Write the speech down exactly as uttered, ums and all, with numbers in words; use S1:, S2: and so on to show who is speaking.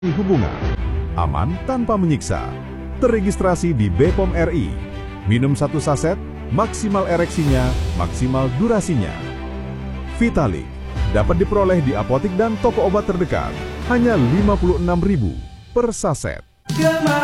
S1: hubungan. Aman tanpa menyiksa. Terregistrasi di B P O M R I. Minum satu saset, maksimal ereksinya, maksimal durasinya. Vitalik dapat diperoleh di apotik dan toko obat terdekat. Hanya lima puluh enam ribu per saset.